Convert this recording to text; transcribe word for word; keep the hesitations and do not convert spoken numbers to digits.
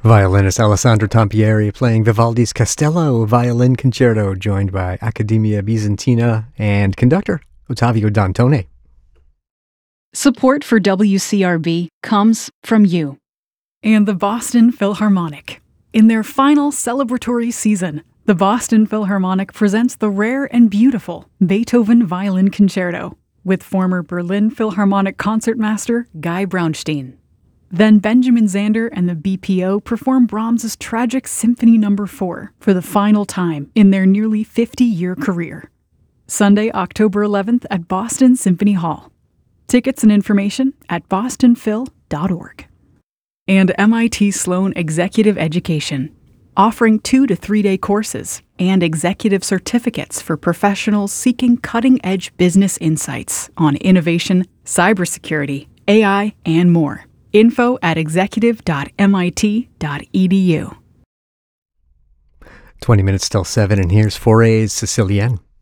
Violinist Alessandro Tampieri playing Vivaldi's Castello Violin Concerto, joined by Accademia Bizantina and conductor Ottavio Dantone. Support for W C R B comes from you. And the Boston Philharmonic. In their final celebratory season, the Boston Philharmonic presents the rare and beautiful Beethoven Violin Concerto with former Berlin Philharmonic concertmaster Guy Braunstein. Then Benjamin Zander and the B P O perform Brahms's tragic Symphony Number four for the final time in their nearly fifty-year career. Sunday, October eleventh at Boston Symphony Hall. Tickets and information at boston phil dot org. And M I T Sloan Executive Education, offering two to three-day courses and executive certificates for professionals seeking cutting-edge business insights on innovation, cybersecurity, A I, and more. Info at executive dot m i t dot e d u. twenty minutes till seven, and here's Fauré's Sicilienne.